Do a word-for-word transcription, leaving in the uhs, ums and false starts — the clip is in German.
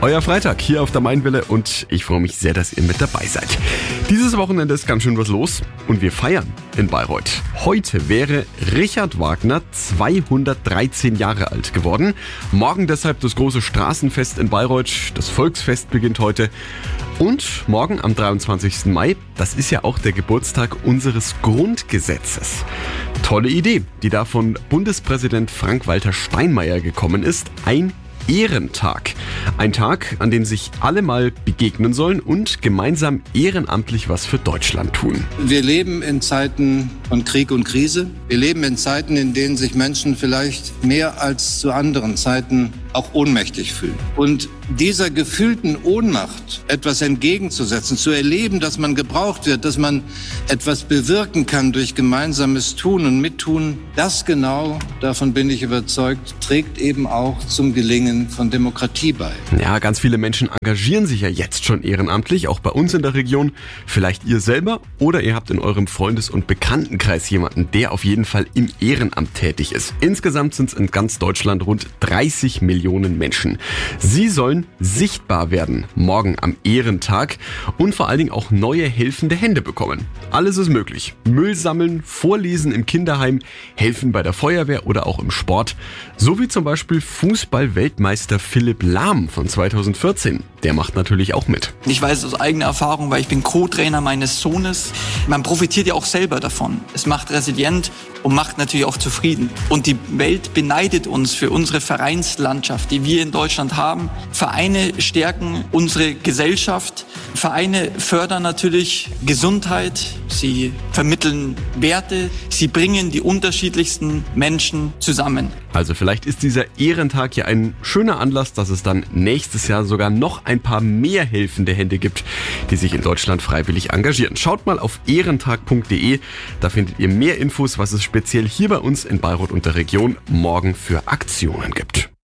euer Freitag hier auf der Mainwelle und ich freue mich sehr, dass ihr mit dabei seid. Dieses Wochenende ist ganz schön was los und wir feiern in Bayreuth. Heute wäre Richard Wagner zweihundertdreizehn Jahre alt geworden. Morgen deshalb das große Straßenfest in Bayreuth. Das Volksfest beginnt heute. Und morgen am dreiundzwanzigsten Mai, das ist ja auch der Geburtstag unseres Grundgesetzes. Tolle Idee, die da von Bundespräsident Frank-Walter Steinmeier gekommen ist. Ein Ehrentag. Ein Tag, an dem sich alle mal begegnen sollen und gemeinsam ehrenamtlich was für Deutschland tun. Wir leben in Zeiten von Krieg und Krise. Wir leben in Zeiten, in denen sich Menschen vielleicht mehr als zu anderen Zeiten auch ohnmächtig fühlen. Und dieser gefühlten Ohnmacht etwas entgegenzusetzen, zu erleben, dass man gebraucht wird, dass man etwas bewirken kann durch gemeinsames Tun und Mittun, das genau, davon bin ich überzeugt, trägt eben auch zum Gelingen von Demokratie bei. Ja, ganz viele Menschen engagieren sich ja jetzt schon ehrenamtlich, auch bei uns in der Region. Vielleicht ihr selber oder ihr habt in eurem Freundes- und Bekanntenkreis jemanden, der auf jeden Fall im Ehrenamt tätig ist. Insgesamt sind es in ganz Deutschland rund dreißig Millionen Menschen. Sie sollen sichtbar werden morgen am Ehrentag und vor allen Dingen auch neue helfende Hände bekommen. Alles ist möglich. Müll sammeln, vorlesen im Kinderheim, helfen bei der Feuerwehr oder auch im Sport. So wie zum Beispiel Fußball-Weltmeister Philipp Lahm von zweitausendvierzehn. Der macht natürlich auch mit. Ich weiß aus eigener Erfahrung, weil ich bin Co-Trainer meines Sohnes. Man profitiert ja auch selber davon. Es macht resilient und macht natürlich auch zufrieden. Und die Welt beneidet uns für unsere Vereinslandschaft, die wir in Deutschland haben. Vereine stärken unsere Gesellschaft. Vereine fördern natürlich Gesundheit. Sie vermitteln Werte. Sie bringen die unterschiedlichsten Menschen zusammen. Also vielleicht ist dieser Ehrentag ja ein schöner Anlass, dass es dann nächstes Jahr sogar noch ein paar mehr helfende Hände gibt, die sich in Deutschland freiwillig engagieren. Schaut mal auf ehrentag punkt de, da findet ihr mehr Infos, was es speziell hier bei uns in Bayreuth und der Region morgen für Aktionen gibt.